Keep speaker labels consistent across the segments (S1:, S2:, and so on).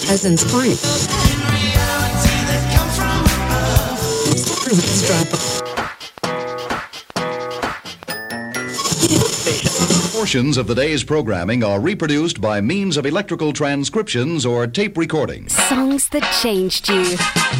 S1: Peasants Point.
S2: Portions of the day's programming are reproduced by means of electrical transcriptions or tape recordings.
S3: Songs that changed you.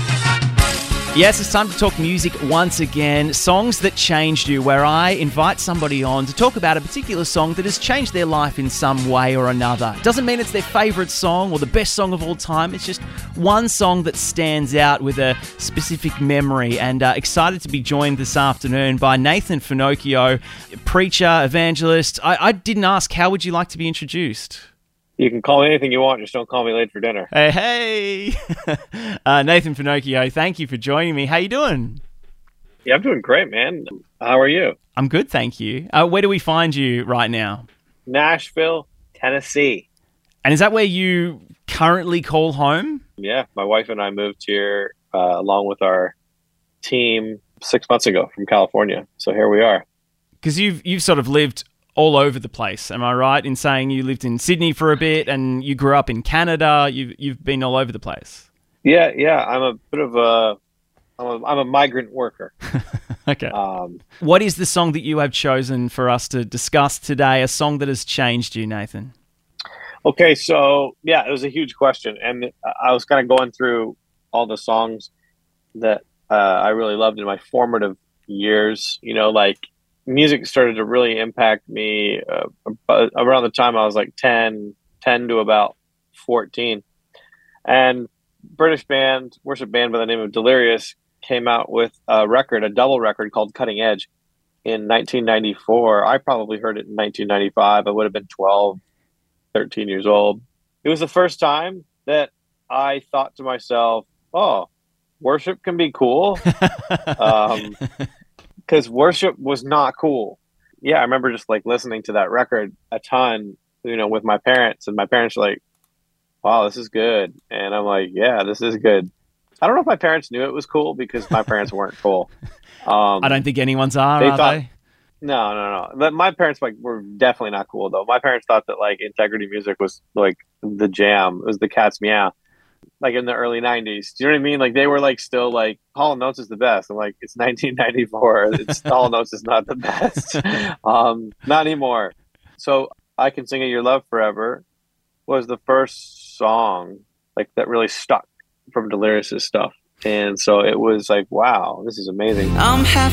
S4: Yes, it's time to talk music once again. Songs that changed you, where I invite somebody on to talk about a particular song that has changed their life in some way or another. Doesn't mean it's their favourite song or the best song of all time. It's just one song that stands out with a specific memory. And excited to be joined this afternoon by Nathan Finochio, preacher, evangelist. I didn't ask, how would you like to be introduced?
S5: You can call me anything you want, just don't call me late for dinner.
S4: Hey! Nathan Finochio, thank you for joining me. How you doing?
S5: Yeah, I'm doing great, man. How are you?
S4: I'm good, thank you. Where do we find you right now?
S5: Nashville, Tennessee.
S4: And is that where you currently call home?
S5: Yeah, my wife and I moved here along with our team 6 months ago from California. So here we are.
S4: Because you've sort of lived all over the place. Am I right in saying you lived in Sydney for a bit and you grew up in Canada? You've been all over the place.
S5: Yeah. I'm a bit of I'm a migrant worker.
S4: Okay. What is the song that you have chosen for us to discuss today? A song that has changed you, Nathan?
S5: Okay, so yeah, it was a huge question, and I was kind of going through all the songs that I really loved in my formative years. You know, like, music started to really impact me around the time I was like 10 to about 14. And British band, worship band by the name of Delirious came out with a double record called Cutting Edge in 1994. I probably heard it in 1995. I would have been 12, 13 years old. It was the first time that I thought to myself, oh, worship can be cool. Because worship was not cool. Yeah, I remember just like listening to that record a ton, you know, with my parents, and my parents were like, wow, this is good. And I'm like, yeah, this is good. I don't know if my parents knew it was cool because my parents weren't cool.
S4: I don't think anyone's are they?
S5: No. But my parents were definitely not cool though. My parents thought that like integrity music was like the jam. It was the cat's meow. Like in the early 90s. Do you know what I mean? Like they were like still like Hall & Oates is the best. I'm like, it's 1994. It's Hall & Oates is not the best. Not anymore. So I Can Sing of Your Love Forever was the first song like that really stuck from Delirious' stuff. And so it was like, wow, this is amazing.
S6: I'm half